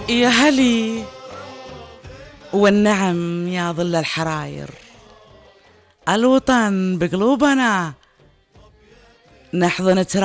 يا هلي والنعم يا ظل الحراير، الوطن بقلوبنا نحضن تراب